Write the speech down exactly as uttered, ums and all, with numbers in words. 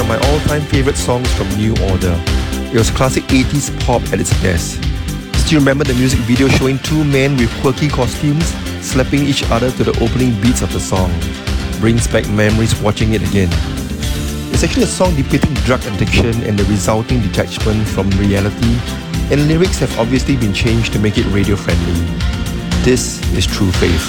my all-time favorite songs from New Order. It was classic eighties pop at its best. Still remember the music video showing two men with quirky costumes slapping each other to the opening beats of the song. Brings back memories watching it again. It's actually a song depicting drug addiction and the resulting detachment from reality, and lyrics have obviously been changed to make it radio-friendly. This is True Faith.